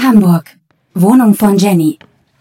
Hamburg. Wohnung von Jenny.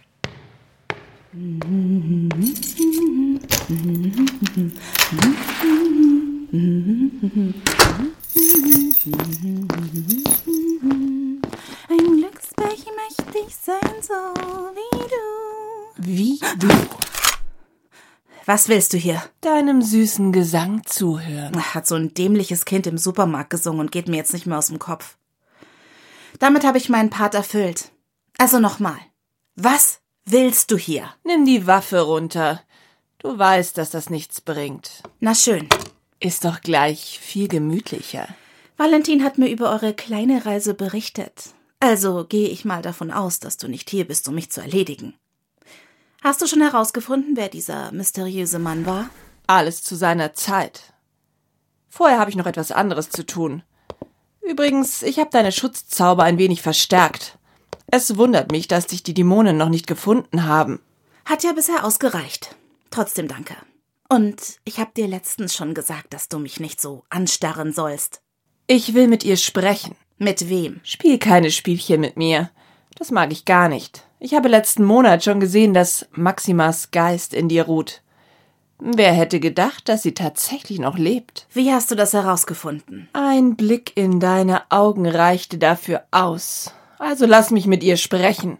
Ein Glückspärchen möchte ich sein, so wie du. Wie du? Was willst du hier? Deinem süßen Gesang zuhören. Hat so ein dämliches Kind im Supermarkt gesungen und geht mir jetzt nicht mehr aus dem Kopf. Damit habe ich meinen Part erfüllt. Also nochmal. Was willst du hier? Nimm die Waffe runter. Du weißt, dass das nichts bringt. Na schön. Ist doch gleich viel gemütlicher. Valentin hat mir über eure kleine Reise berichtet. Also gehe ich mal davon aus, dass du nicht hier bist, um mich zu erledigen. Hast du schon herausgefunden, wer dieser mysteriöse Mann war? Alles zu seiner Zeit. Vorher habe ich noch etwas anderes zu tun. Übrigens, ich habe deine Schutzzauber ein wenig verstärkt. Es wundert mich, dass dich die Dämonen noch nicht gefunden haben. Hat ja bisher ausgereicht. Trotzdem danke. Und ich habe dir letztens schon gesagt, dass du mich nicht so anstarren sollst. Ich will mit ihr sprechen. Mit wem? Spiel keine Spielchen mit mir. Das mag ich gar nicht. Ich habe letzten Monat schon gesehen, dass Maximas Geist in dir ruht. Wer hätte gedacht, dass sie tatsächlich noch lebt? Wie hast du das herausgefunden? Ein Blick in deine Augen reichte dafür aus. Also lass mich mit ihr sprechen.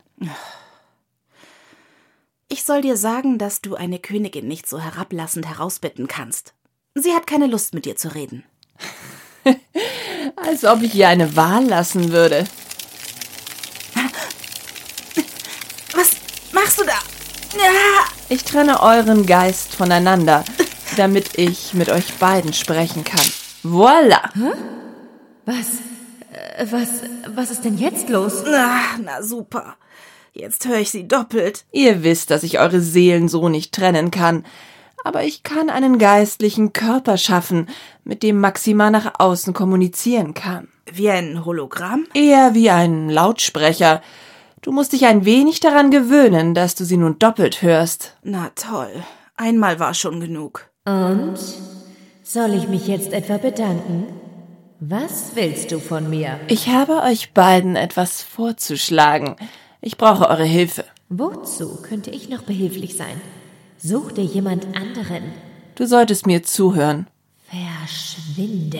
Ich soll dir sagen, dass du eine Königin nicht so herablassend herausbitten kannst. Sie hat keine Lust, mit dir zu reden. Als ob ich ihr eine Wahl lassen würde. Was machst du da? Ich trenne euren Geist voneinander, damit ich mit euch beiden sprechen kann. Voila! Was ist denn jetzt los? Na super. Jetzt höre ich sie doppelt. Ihr wisst, dass ich eure Seelen so nicht trennen kann. Aber ich kann einen geistlichen Körper schaffen, mit dem Maxima nach außen kommunizieren kann. Wie ein Hologramm? Eher wie ein Lautsprecher. Du musst dich ein wenig daran gewöhnen, dass du sie nun doppelt hörst. Na toll. Einmal war schon genug. Und? Soll ich mich jetzt etwa bedanken? Was willst du von mir? Ich habe euch beiden etwas vorzuschlagen. Ich brauche eure Hilfe. Wozu könnte ich noch behilflich sein? Such dir jemand anderen. Du solltest mir zuhören. Verschwinde.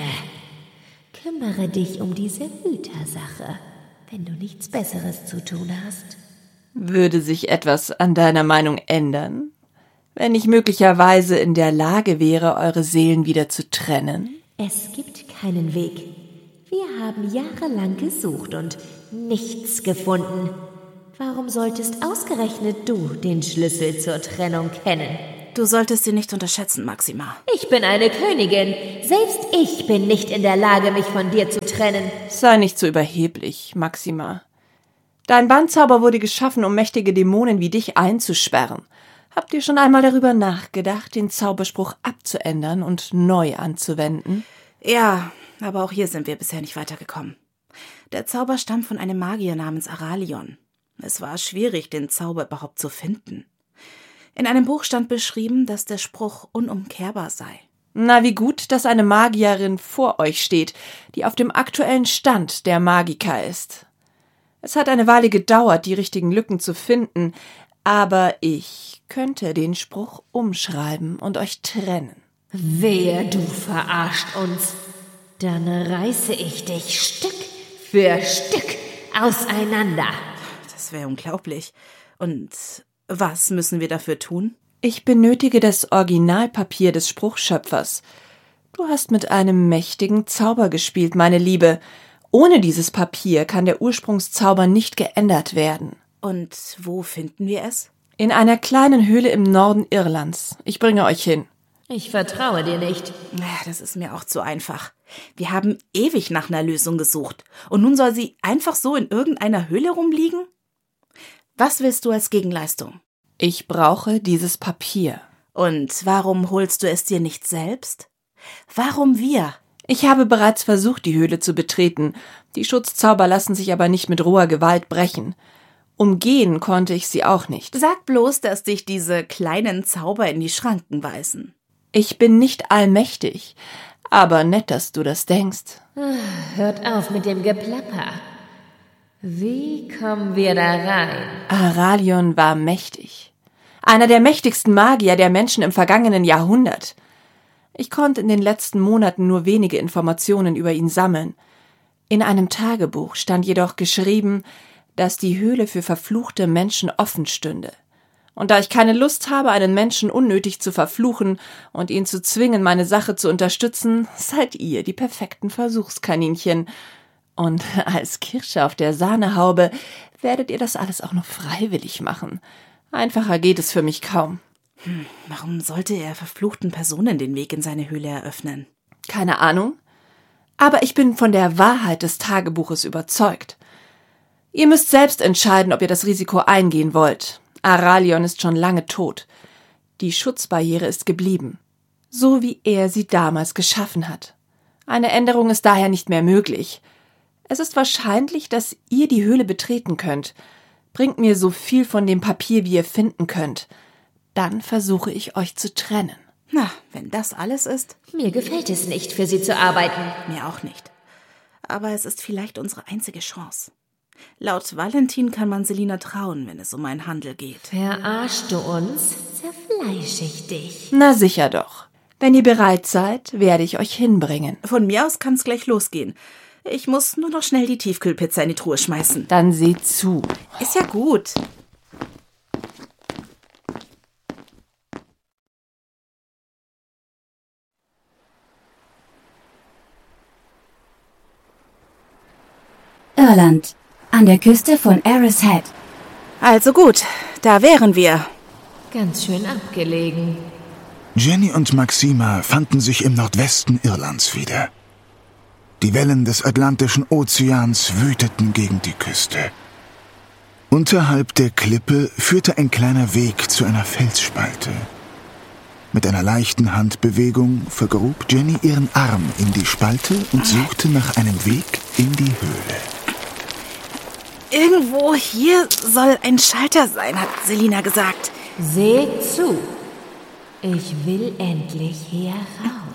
Kümmere dich um diese Hütersache, wenn du nichts Besseres zu tun hast. Würde sich etwas an deiner Meinung ändern, wenn ich möglicherweise in der Lage wäre, eure Seelen wieder zu trennen? Es gibt keinen Weg. Wir haben jahrelang gesucht und nichts gefunden. Warum solltest ausgerechnet du den Schlüssel zur Trennung kennen? Du solltest sie nicht unterschätzen, Maxima. Ich bin eine Königin. Selbst ich bin nicht in der Lage, mich von dir zu trennen. Sei nicht so überheblich, Maxima. Dein Bandzauber wurde geschaffen, um mächtige Dämonen wie dich einzusperren. Habt ihr schon einmal darüber nachgedacht, den Zauberspruch abzuändern und neu anzuwenden? Ja, aber auch hier sind wir bisher nicht weitergekommen. Der Zauber stammt von einem Magier namens Aralion. Es war schwierig, den Zauber überhaupt zu finden. In einem Buch stand beschrieben, dass der Spruch unumkehrbar sei. Na, wie gut, dass eine Magierin vor euch steht, die auf dem aktuellen Stand der Magiker ist. Es hat eine Weile gedauert, die richtigen Lücken zu finden, aber ich könnte den Spruch umschreiben und euch trennen. Wehe, du verarscht uns. Dann reiße ich dich Stück für Stück auseinander. Das wäre unglaublich. Und was müssen wir dafür tun? Ich benötige das Originalpapier des Spruchschöpfers. Du hast mit einem mächtigen Zauber gespielt, meine Liebe. Ohne dieses Papier kann der Ursprungszauber nicht geändert werden. Und wo finden wir es? In einer kleinen Höhle im Norden Irlands. Ich bringe euch hin. Ich vertraue dir nicht. Das ist mir auch zu einfach. Wir haben ewig nach einer Lösung gesucht. Und nun soll sie einfach so in irgendeiner Höhle rumliegen? Was willst du als Gegenleistung? Ich brauche dieses Papier. Und warum holst du es dir nicht selbst? Warum wir? Ich habe bereits versucht, die Höhle zu betreten. Die Schutzzauber lassen sich aber nicht mit roher Gewalt brechen. Umgehen konnte ich sie auch nicht. Sag bloß, dass dich diese kleinen Zauber in die Schranken weisen. Ich bin nicht allmächtig, aber nett, dass du das denkst. Hört auf mit dem Geplapper. Wie kommen wir da rein? Aralion war mächtig. Einer der mächtigsten Magier der Menschen im vergangenen Jahrhundert. Ich konnte in den letzten Monaten nur wenige Informationen über ihn sammeln. In einem Tagebuch stand jedoch geschrieben, dass die Höhle für verfluchte Menschen offen stünde. Und da ich keine Lust habe, einen Menschen unnötig zu verfluchen und ihn zu zwingen, meine Sache zu unterstützen, seid ihr die perfekten Versuchskaninchen. Und als Kirsche auf der Sahnehaube werdet ihr das alles auch noch freiwillig machen. Einfacher geht es für mich kaum. Warum sollte er verfluchten Personen den Weg in seine Höhle eröffnen? Keine Ahnung. Aber ich bin von der Wahrheit des Tagebuches überzeugt. Ihr müsst selbst entscheiden, ob ihr das Risiko eingehen wollt. Aralion ist schon lange tot. Die Schutzbarriere ist geblieben. So wie er sie damals geschaffen hat. Eine Änderung ist daher nicht mehr möglich. Es ist wahrscheinlich, dass ihr die Höhle betreten könnt. Bringt mir so viel von dem Papier, wie ihr finden könnt. Dann versuche ich, euch zu trennen. Na, wenn das alles ist? Mir gefällt es nicht, für sie zu arbeiten. Mir auch nicht. Aber es ist vielleicht unsere einzige Chance. Laut Valentin kann man Selina trauen, wenn es um einen Handel geht. Verarschst du uns? Zerfleisch ich dich. Na sicher doch. Wenn ihr bereit seid, werde ich euch hinbringen. Von mir aus kann's gleich losgehen. Ich muss nur noch schnell die Tiefkühlpizza in die Truhe schmeißen. Dann seht zu. Ist ja gut. Irland, an der Küste von Eris Head. Also gut, da wären wir. Ganz schön abgelegen. Jenny und Maxima fanden sich im Nordwesten Irlands wieder. Die Wellen des Atlantischen Ozeans wüteten gegen die Küste. Unterhalb der Klippe führte ein kleiner Weg zu einer Felsspalte. Mit einer leichten Handbewegung vergrub Jenny ihren Arm in die Spalte und suchte nach einem Weg in die Höhle. Irgendwo hier soll ein Schalter sein, hat Selina gesagt. Seht zu. Ich will endlich hier raus.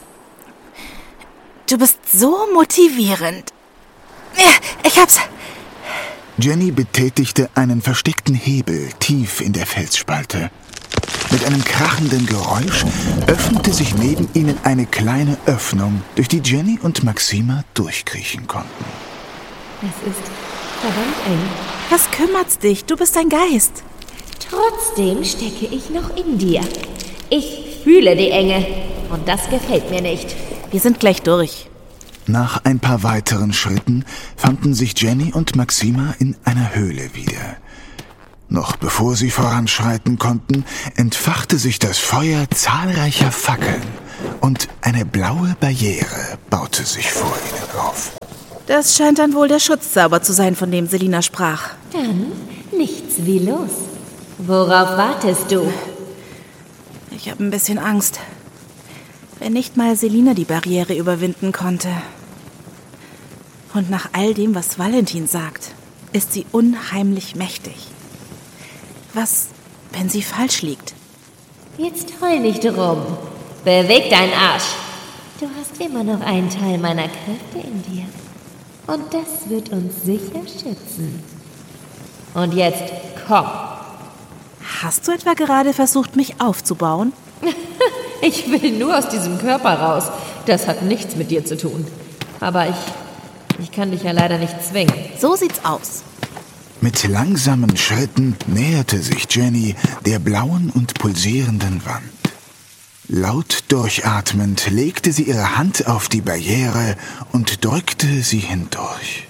Du bist so motivierend. Ja, ich hab's. Jenny betätigte einen versteckten Hebel tief in der Felsspalte. Mit einem krachenden Geräusch öffnete sich neben ihnen eine kleine Öffnung, durch die Jenny und Maxima durchkriechen konnten. Es ist verdammt eng. Was kümmert's dich? Du bist ein Geist. Trotzdem stecke ich noch in dir. Ich fühle die Enge. Und das gefällt mir nicht. Wir sind gleich durch. Nach ein paar weiteren Schritten fanden sich Jenny und Maxima in einer Höhle wieder. Noch bevor sie voranschreiten konnten, entfachte sich das Feuer zahlreicher Fackeln und eine blaue Barriere baute sich vor ihnen auf. Das scheint dann wohl der Schutzzauber zu sein, von dem Selina sprach. Dann nichts wie los. Worauf wartest du? Ich habe ein bisschen Angst. Wenn nicht mal Selina die Barriere überwinden konnte. Und nach all dem, was Valentin sagt, ist sie unheimlich mächtig. Was, wenn sie falsch liegt? Jetzt heul nicht rum. Beweg deinen Arsch. Du hast immer noch einen Teil meiner Kräfte in dir. Und das wird uns sicher schützen. Und jetzt komm. Hast du etwa gerade versucht, mich aufzubauen? Ich will nur aus diesem Körper raus. Das hat nichts mit dir zu tun. Aber ich kann dich ja leider nicht zwingen. So sieht's aus. Mit langsamen Schritten näherte sich Jenny der blauen und pulsierenden Wand. Laut durchatmend legte sie ihre Hand auf die Barriere und drückte sie hindurch.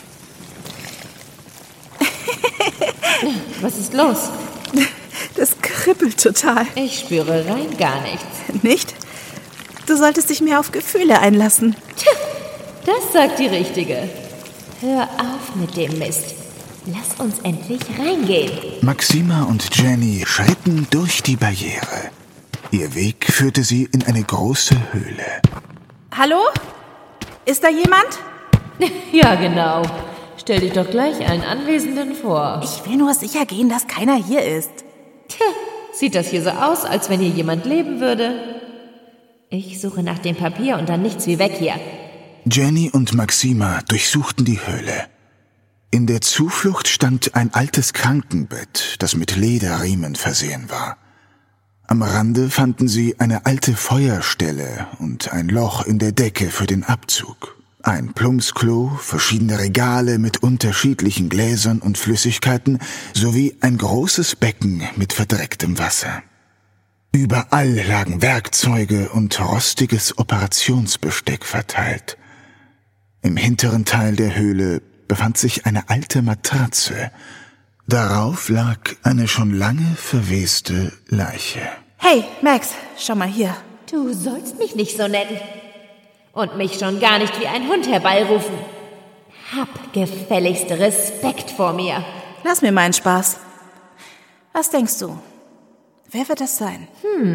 Was ist los? Das kribbelt total. Ich spüre rein gar nichts. Nicht? Du solltest dich mehr auf Gefühle einlassen. Tja, das sagt die Richtige. Hör auf mit dem Mist. Lass uns endlich reingehen. Maxima und Jenny schritten durch die Barriere. Ihr Weg führte sie in eine große Höhle. Hallo? Ist da jemand? Ja, genau. Stell dich doch gleich allen Anwesenden vor. Ich will nur sicher gehen, dass keiner hier ist. Tja, sieht das hier so aus, als wenn hier jemand leben würde? Ich suche nach dem Papier und dann nichts wie weg hier. Jenny und Maxima durchsuchten die Höhle. In der Zuflucht stand ein altes Krankenbett, das mit Lederriemen versehen war. Am Rande fanden sie eine alte Feuerstelle und ein Loch in der Decke für den Abzug. Ein Plumpsklo, verschiedene Regale mit unterschiedlichen Gläsern und Flüssigkeiten sowie ein großes Becken mit verdrecktem Wasser. Überall lagen Werkzeuge und rostiges Operationsbesteck verteilt. Im hinteren Teil der Höhle befand sich eine alte Matratze. Darauf lag eine schon lange verweste Leiche. Hey, Max, schau mal hier. Du sollst mich nicht so nennen. Und mich schon gar nicht wie ein Hund herbeirufen. Hab gefälligst Respekt vor mir. Lass mir meinen Spaß. Was denkst du? Wer wird das sein?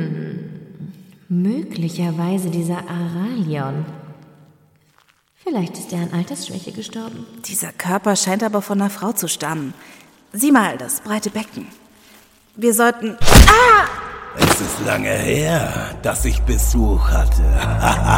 Möglicherweise dieser Aralion. Vielleicht ist er an Altersschwäche gestorben. Dieser Körper scheint aber von einer Frau zu stammen. Sieh mal, das breite Becken. Wir sollten... Es ist lange her, dass ich Besuch hatte.